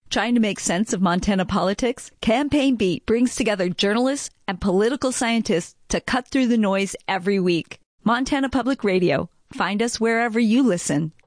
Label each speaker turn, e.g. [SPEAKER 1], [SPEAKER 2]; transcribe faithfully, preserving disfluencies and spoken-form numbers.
[SPEAKER 1] Trying to make sense of Montana politics? Campaign Beat brings together journalists and political scientists to cut through the noise every week. Montana Public Radio. Find us wherever you listen.